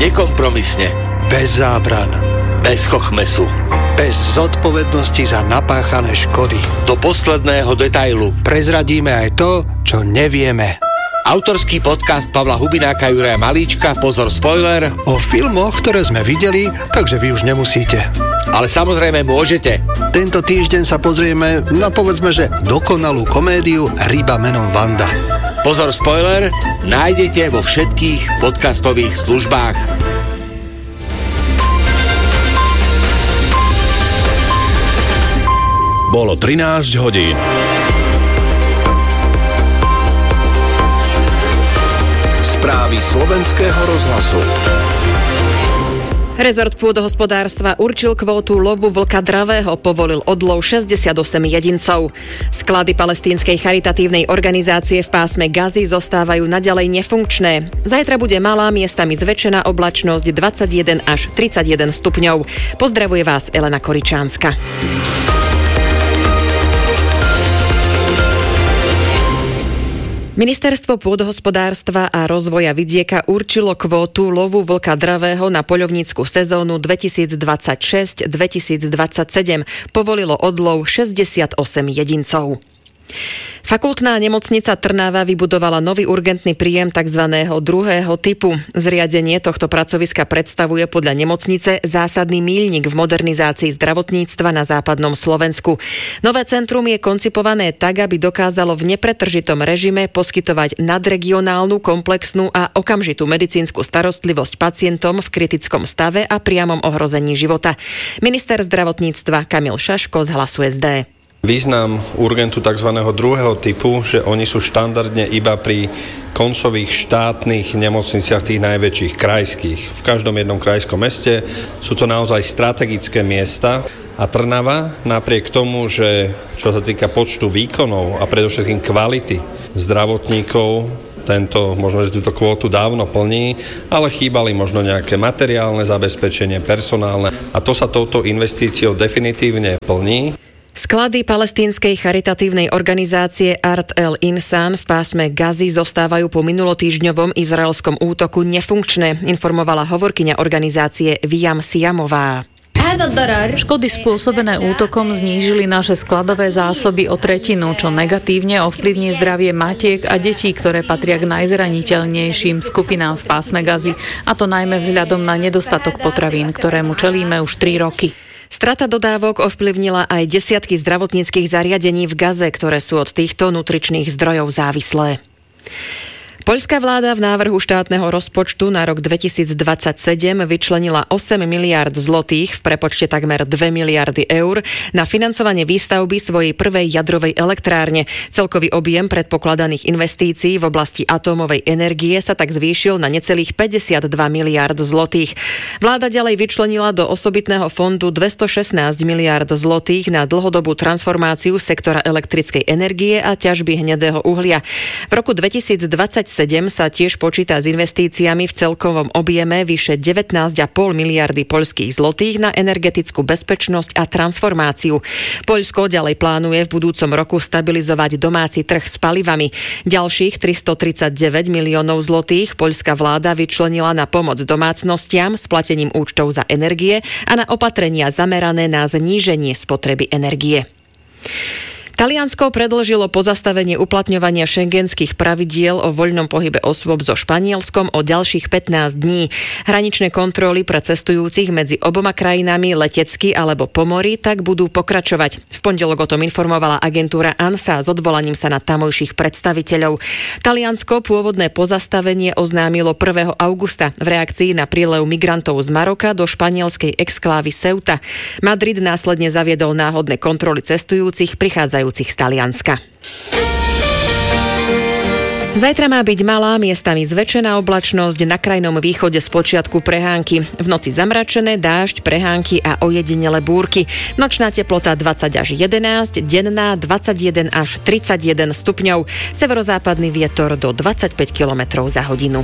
Nekompromisne. Bez zábran. Bez chochmesu. Bez zodpovednosti za napáchané škody. Do posledného detailu. Prezradíme aj to, čo nevieme. Autorský podcast Pavla Hubináka, Juraja Malíčka, pozor spoiler, o filmoch, ktoré sme videli, takže vy už nemusíte. ale samozrejme môžete. Tento týždeň sa pozrieme na, povedzme, že dokonalú komédiu Ryba menom Vanda. Pozor spoiler, nájdete vo všetkých podcastových službách. Bolo 13 hodín. Správy slovenského rozhlasu. Rezort pôdohospodárstva určil kvótu lovu vlka dravého, povolil odlov 68 jedincov. Sklady palestínskej charitatívnej organizácie v pásme Gazy zostávajú naďalej nefunkčné. Zajtra bude malá, miestami zväčšená oblačnosť 21 až 31 stupňov. Pozdravuje vás Elena Koričánska. Ministerstvo pôdohospodárstva a rozvoja vidieka určilo kvótu lovu vlka dravého na poľovnícku sezónu 2026-2027. Povolilo odlov 68 jedincov. Fakultná nemocnica Trnava vybudovala nový urgentný príjem tzv. Druhého typu. Zriadenie tohto pracoviska predstavuje podľa nemocnice zásadný míľnik v modernizácii zdravotníctva na západnom Slovensku. Nové centrum je koncipované tak, aby dokázalo v nepretržitom režime poskytovať nadregionálnu, komplexnú a okamžitú medicínsku starostlivosť pacientom v kritickom stave a priamom ohrození života. Minister zdravotníctva Kamil Šaško z Hlasu SD. Význam urgentu tzv. Druhého typu, že oni sú štandardne iba pri koncových štátnych nemocniciach tých najväčších krajských. V každom jednom krajskom meste sú to naozaj strategické miesta a Trnava napriek tomu, že čo sa týka počtu výkonov a predovšetkým kvality zdravotníkov, možno, že túto kvótu dávno plní, ale chýbali možno nejaké materiálne zabezpečenie, personálne a to sa touto investíciou definitívne plní. Sklady palestínskej charitatívnej organizácie Art El Insan v pásme Gazy zostávajú po minulotýždňovom izraelskom útoku nefunkčné, informovala hovorkyňa organizácie Viam Siamová. Škody spôsobené útokom znížili naše skladové zásoby o tretinu, čo negatívne ovplyvní zdravie matiek a detí, ktoré patria k najzraniteľnejším skupinám v pásme Gazy, a to najmä vzhľadom na nedostatok potravín, ktorému čelíme už 3 roky. Strata dodávok ovplyvnila aj desiatky zdravotníckych zariadení v Gaze, ktoré sú od týchto nutričných zdrojov závislé. Poľská vláda v návrhu štátneho rozpočtu na rok 2027 vyčlenila 8 miliárd zlotých, v prepočte takmer 2 miliardy eur, na financovanie výstavby svojej prvej jadrovej elektrárne. Celkový objem predpokladaných investícií v oblasti atómovej energie sa tak zvýšil na necelých 52 miliárd zlotých. Vláda ďalej vyčlenila do osobitného fondu 216 miliárd zlotých na dlhodobú transformáciu sektora elektrickej energie a ťažby hnedého uhlia. V roku 2027 sa tiež počíta s investíciami v celkovom objeme vyše 19,5 miliardy poľských zlotých na energetickú bezpečnosť a transformáciu. Poľsko ďalej plánuje v budúcom roku stabilizovať domáci trh s palivami. Ďalších 339 miliónov zlotých poľská vláda vyčlenila na pomoc domácnostiam s platením účtov za energie a na opatrenia zamerané na zníženie spotreby energie. Taliansko predĺžilo pozastavenie uplatňovania šengenských pravidiel o voľnom pohybe osôb so Španielskom o ďalších 15 dní. Hraničné kontroly pre cestujúcich medzi oboma krajinami letecky alebo po mori tak budú pokračovať. V pondelok o tom informovala agentúra ANSA s odvolaním sa na tamojších predstaviteľov. Taliansko pôvodné pozastavenie oznámilo 1. augusta v reakcii na prílev migrantov z Maroka do španielskej exklávy Ceuta. Madrid následne zaviedol náhodné kontroly cestujúcich prichádzajú z Talianska. Zajtra má byť malá, miestami zväčšená oblačnosť, na krajnom východe spočiatku prehánky. V noci zamračené, dážď, prehánky a ojedinele búrky. Nočná teplota 20 až 11, denná 21 až 31 stupňov. Severozápadný vietor do 25 km za hodinu.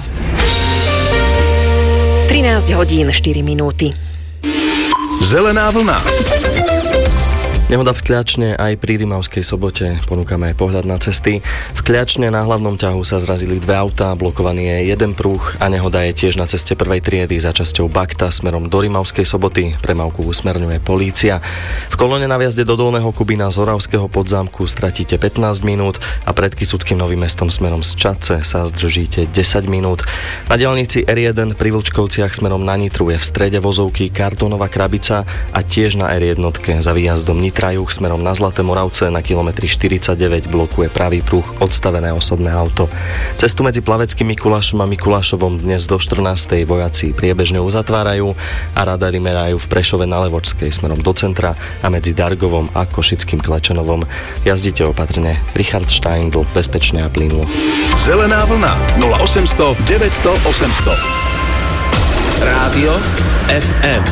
13 hodín 4 minúty. Zelená vlna. Nehoda v Kľačne aj pri Rimavskej Sobote. Ponúkame aj pohľad na cesty. V Kľačne na hlavnom ťahu sa zrazili dve autá, blokovaný je jeden pruh a nehoda je tiež na ceste prvej triedy za časťou Bakta smerom do Rimavskej Soboty. Premávku usmerňuje polícia. V kolóne na viazde do Dolného Kubína z Oravského Podzámku stratíte 15 minút a pred Kysuckým Novým Mestom smerom z Čadce sa zdržíte 10 minút. Na diaľnici R1 pri Vlčkovciach smerom na Nitru je v strede vozovky kartónová krabica a tiež na R1 za výjazdom Nitra juh smerom na Zlaté Moravce na kilometri 49 blokuje pravý pruh odstavené osobné auto. Cestu medzi Plaveckým Mikulášom a Mikulášovom dnes do 14. vojaci priebežne uzatvárajú a radary merajú v Prešove na Levočskej smerom do centra a medzi Dargovom a Košickým Klečanovom. Jazdite opatrne. Richard Steindl, bezpečne a plynulo. Zelená vlna 0800 900 800. Rádio FM.